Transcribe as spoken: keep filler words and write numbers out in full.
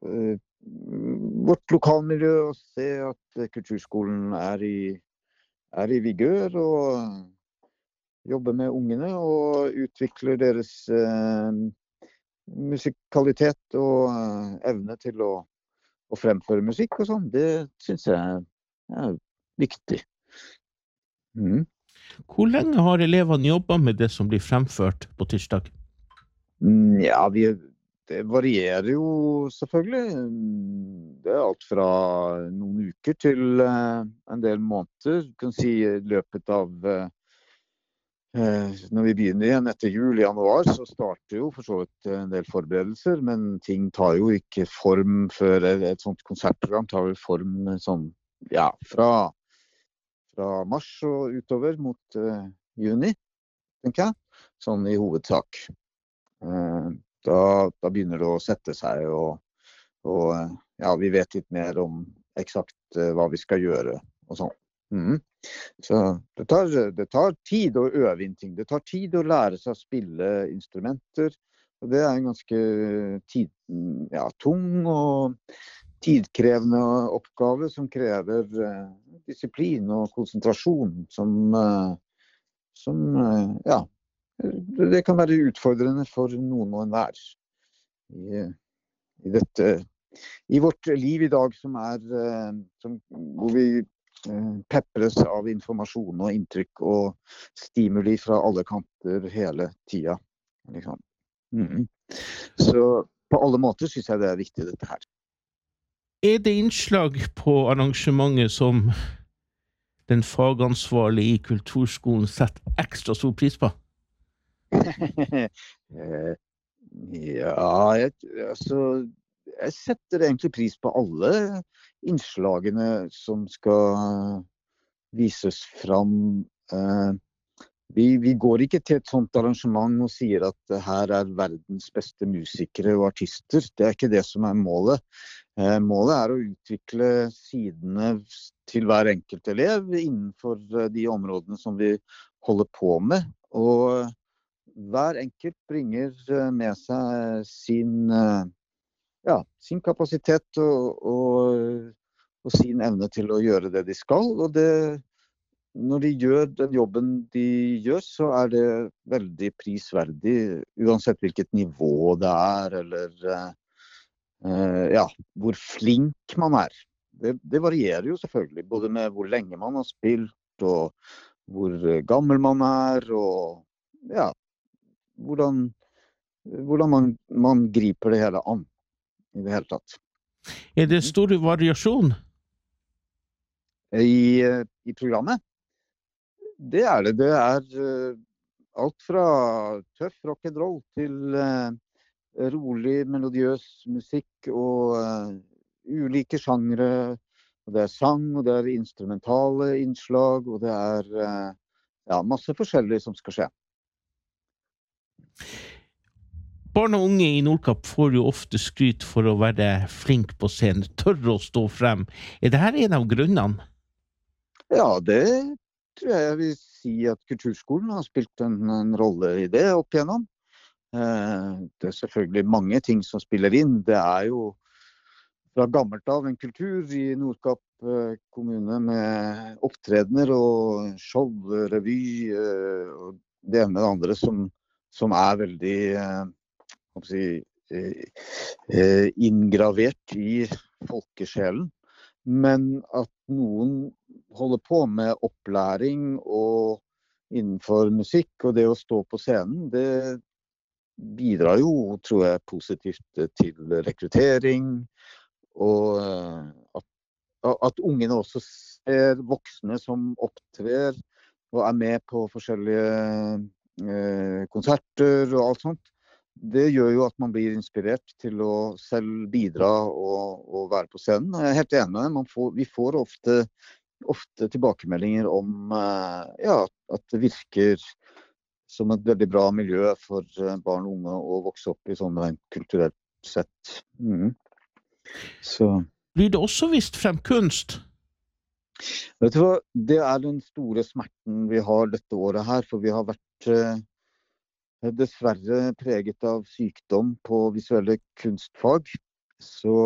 eh, vårt lokalmiljø og se at kulturskolen er i, er i vigør og jobber med ungene og utvikler deres eh, musikalitet og eh, evne til å, å fremføre musikk og sånn. Det synes jeg er viktig. Mm. Hvor lenge har elevene jobbet med det som blir fremført på tirsdag? Mm, Ja, vi, det varierer jo selvfølgelig. Det er alt fra noen uker til eh, en del måneder. Du kan si i løpet av eh, eh, når vi begynner igjen etter jul i januar, så starter jo for så vidt en del forberedelser, men ting tar jo ikke form før et sånt konsertprogram tar jo form sånn, ja, fra, fra mars og utover mot eh, juni, tenker jeg, sånn i hovedsak. Eh, Da, da begynner det å sette seg, og, og eh, ja, vi vet litt mer om eksakt eh, hva vi skal gjøre og sånn. Mhm. Så det tar, det tar tid å øve inn ting. Det tar tid å lære seg å spille instrumenter, og det er en ganske tid, ja, tung og tidkrevende oppgave som krever eh, disiplin og konsentrasjon, som, eh, som eh, ja, det kan være utfordrende for noen og enhver i, i dette, i vårt liv i dag som er, eh, som, hvor vi eh, peppres av informasjon og inntrykk og stimuli fra alle kanter hele tida. Liksom. Mhm. Så på alle måter synes jeg det er viktig dette her. Er det innslag på arrangementet som den fagansvarlige i kulturskolen setter ekstra stor pris på? Eh, ja, jeg, altså, jeg setter egentlig pris på alle innslagene som skal vises fram. Eh, vi, vi går ikke til et sånt arrangement og sier at her er verdens beste musikere og artister. Det er ikke det som er målet. Eh, målet er å utvikle sidene til hver enkelt elev innenfor de områdene som vi holder på med. Og hver enkelt bringer med seg sin, ja, sin kapasitet og, og, og sin evne til å gjøre det de skal. Og det, når de gjør den jobben de gjør, så er det veldig prisverdig, uansett hvilket nivå det er, eller uh, ja, hvor flink man er. Det, det varierer jo selvfølgelig, både med hvor lenge man har spilt, og hvor gammel man er, og ja, hvordan, hvordan man, man griper det hele an i det hele tatt. Er det stor variasjon I, i programmet? Det er det. Det er uh, alt fra tøff rock'n'roll til uh, rolig, melodiøs musikk og uh, ulike sjangre. Og det er sang, og det er instrumentale innslag, og det er uh, ja, masse forskjellig som skal skje. Barn og unge i Nordkapp får jo ofte skryt for å være flink på scenen, tørre å stå frem. Er dette en av grunnene? Ja, det tror jeg jeg vil si at kulturskolen har spilt en, en rolle i det opp igjennom. Eh, det er selvfølgelig mange ting som spiller inn. Det er jo fra gammelt av en kultur i Nordkapp eh, kommune med opptredener og show, revy eh, og det ene og det andre som, som er veldig eh, Si, eh, inngravert i folkesjelen, men at noen holder på med opplæring og innenfor musikk og det å stå på scenen, det bidrar jo, tror jeg, positivt til rekruttering, og at, at ungene også ser voksne som opptrer og er med på forskjellige eh, konserter og alt sånt. Det gjør jo at man blir inspirert til å selv bidra og, og være på scenen. Jeg er helt enig med det. Får, vi får ofte, ofte tilbakemeldinger om uh, ja, at det virker som et veldig bra miljø for barn og unge å vokse opp i sånn kulturelt sett. Mm. Så. Blir det også vist frem kunst? Vet du hva? Det er den store smerten vi har dette året her, for vi har vært uh, dessverre preget av sykdom på visuelle kunstfag, så